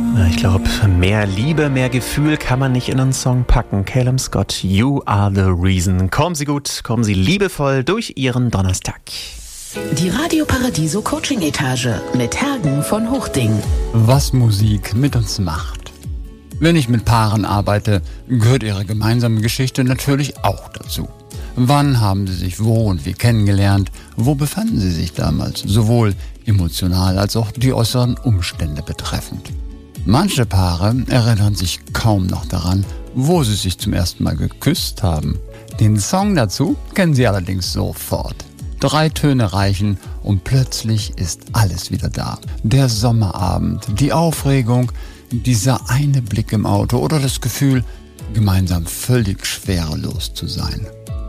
Ich glaube, mehr Liebe, mehr Gefühl kann man nicht in einen Song packen. Calum Scott, You Are the Reason. Kommen Sie gut, kommen Sie liebevoll durch Ihren Donnerstag. Die Radio Paradiso Coaching Etage mit Hergen von Hochding. Was Musik mit uns macht. Wenn ich mit Paaren arbeite, gehört ihre gemeinsame Geschichte natürlich auch dazu. Wann haben sie sich wo und wie kennengelernt? Wo befanden sie sich damals? Sowohl emotional als auch die äußeren Umstände betreffend. Manche Paare erinnern sich kaum noch daran, wo sie sich zum ersten Mal geküsst haben. Den Song dazu kennen sie allerdings sofort. 3 Töne reichen und plötzlich ist alles wieder da. Der Sommerabend, die Aufregung, dieser eine Blick im Auto oder das Gefühl, gemeinsam völlig schwerelos zu sein.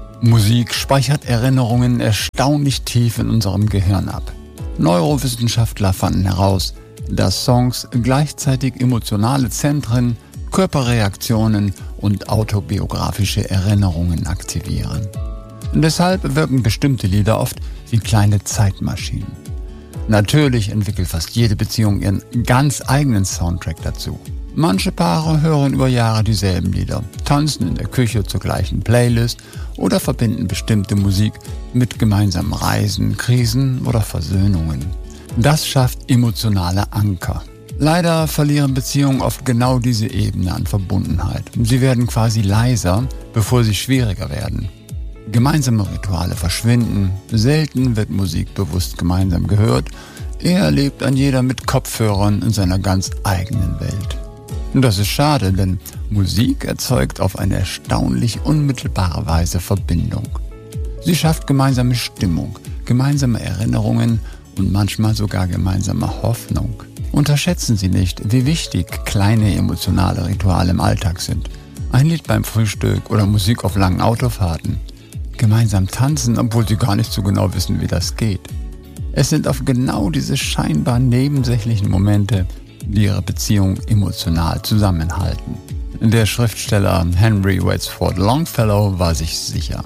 Musik speichert Erinnerungen erstaunlich tief in unserem Gehirn ab. Neurowissenschaftler fanden heraus, dass Songs gleichzeitig emotionale Zentren, Körperreaktionen und autobiografische Erinnerungen aktivieren. Und deshalb wirken bestimmte Lieder oft wie kleine Zeitmaschinen. Natürlich entwickelt fast jede Beziehung ihren ganz eigenen Soundtrack dazu. Manche Paare hören über Jahre dieselben Lieder, tanzen in der Küche zur gleichen Playlist oder verbinden bestimmte Musik mit gemeinsamen Reisen, Krisen oder Versöhnungen. Das schafft emotionale Anker. Leider verlieren Beziehungen oft genau diese Ebene an Verbundenheit. Sie werden quasi leiser, bevor sie schwieriger werden. Gemeinsame Rituale verschwinden, selten wird Musik bewusst gemeinsam gehört, eher lebt ein jeder mit Kopfhörern in seiner ganz eigenen Welt. Und das ist schade, denn Musik erzeugt auf eine erstaunlich unmittelbare Weise Verbindung. Sie schafft gemeinsame Stimmung, gemeinsame Erinnerungen und manchmal sogar gemeinsame Hoffnung. Unterschätzen Sie nicht, wie wichtig kleine emotionale Rituale im Alltag sind. Ein Lied beim Frühstück oder Musik auf langen Autofahrten. Gemeinsam tanzen, obwohl Sie gar nicht so genau wissen, wie das geht. Es sind oft genau diese scheinbar nebensächlichen Momente, die Ihre Beziehung emotional zusammenhalten. Der Schriftsteller Henry Wadsworth Longfellow war sich sicher.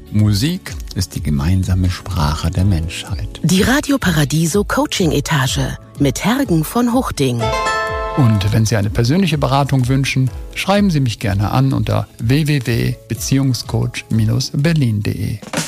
Musik ist die gemeinsame Sprache der Menschheit. Die Radio Paradiso Coaching Etage mit Hergen von Hochding. Und wenn Sie eine persönliche Beratung wünschen, schreiben Sie mich gerne an unter www.beziehungscoach-berlin.de.